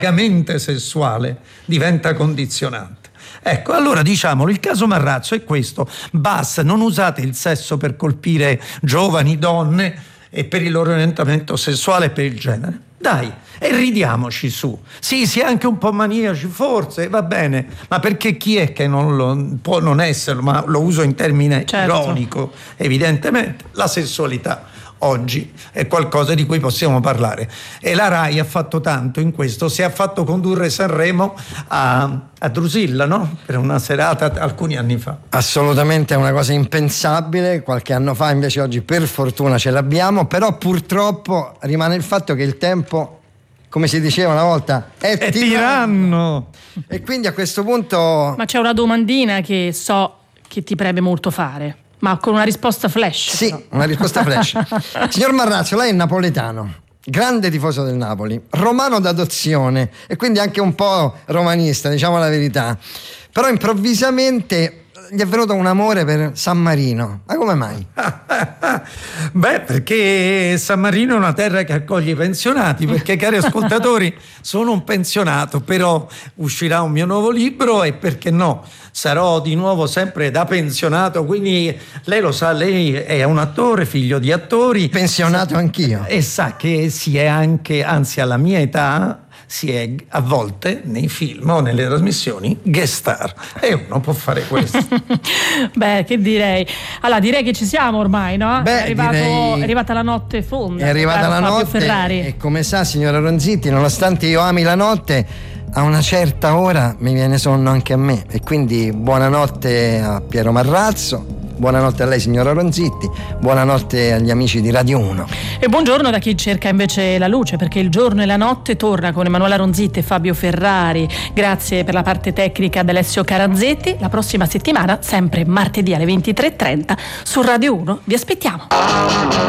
vagamente sessuale diventa condizionante. Ecco, allora diciamolo, il caso Marrazzo è questo: basta, non usate il sesso per colpire giovani, donne e per il loro orientamento sessuale e per il genere. Dai, e ridiamoci su. Sì, si è anche un po' maniaci, forse, va bene, ma perché chi è che non può non esserlo, ma lo uso in termine ironico, evidentemente, la sessualità oggi è qualcosa di cui possiamo parlare, e la Rai ha fatto tanto in questo. Si è fatto condurre Sanremo a Drusilla, no? Per una serata alcuni anni fa. Assolutamente è una cosa impensabile, qualche anno fa, invece oggi per fortuna ce l'abbiamo, però purtroppo rimane il fatto che il tempo, come si diceva una volta, è tiranno. E quindi a questo punto... Ma c'è una domandina che so che ti preme molto fare, ma con una risposta flash. Sì, però. Una risposta flash. Signor Marrazzo, lei è napoletano, grande tifoso del Napoli, romano d'adozione e quindi anche un po' romanista, diciamo la verità. Però improvvisamente gli è venuto un amore per San Marino. Ma come mai? Beh, perché San Marino è una terra che accoglie i pensionati, perché, cari ascoltatori, sono un pensionato, però uscirà un mio nuovo libro e perché no, sarò di nuovo sempre da pensionato, quindi lei lo sa, lei è un attore, figlio di attori. Pensionato anch'io. E sa che si è anche, anzi alla mia età, si è a volte nei film o nelle trasmissioni guest star, e uno può fare questo. Beh, che direi? Allora, direi che ci siamo ormai, no? Beh, è arrivata la notte fonda. È arrivata la Fabio notte Ferrari. e come sa, signora Ronzitti, nonostante io ami la notte, a una certa ora mi viene sonno anche a me, e quindi buonanotte a Piero Marrazzo. Buonanotte a lei, signora Ronzitti, buonanotte agli amici di Radio 1. E buongiorno da chi cerca invece la luce, perché il giorno e la notte torna con Emanuela Ronzitti e Fabio Ferrari. Grazie per la parte tecnica ad Alessio Caranzetti. La prossima settimana, sempre martedì alle 23:30, su Radio 1, vi aspettiamo.